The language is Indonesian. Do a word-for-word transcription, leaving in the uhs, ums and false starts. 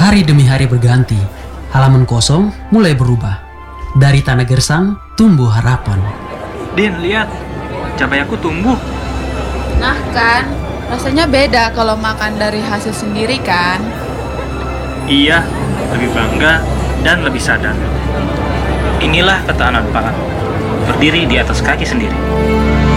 Hari demi hari berganti, halaman kosong mulai berubah. Dari tanah gersang tumbuh harapan. Din, lihat, cabai aku tumbuh. Nah kan, rasanya beda kalau makan dari hasil sendiri kan? Iya, lebih bangga dan lebih sadar. Inilah ketahanan pangan, berdiri di atas kaki sendiri.